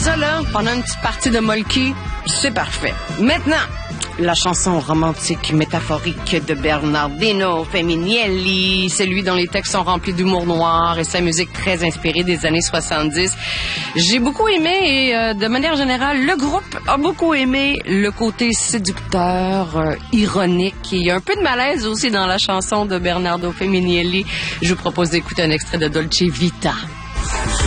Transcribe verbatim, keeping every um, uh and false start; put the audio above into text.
Ça, là, pendant une petite partie de Molky, c'est parfait. Maintenant, la chanson romantique métaphorique de Bernardino Feminielli, celui dont les textes sont remplis d'humour noir et sa musique très inspirée des années soixante-dix. J'ai beaucoup aimé et euh, de manière générale, le groupe a beaucoup aimé le côté séducteur, euh, ironique. Il y a un peu de malaise aussi dans la chanson de Bernardo Feminielli. Je vous propose d'écouter un extrait de Dolce Vita.